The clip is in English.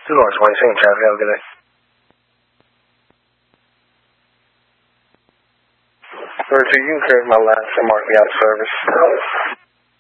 2 Lawrence 22 in traffic. Have a good day. 32, you can correct my last and mark me out of service.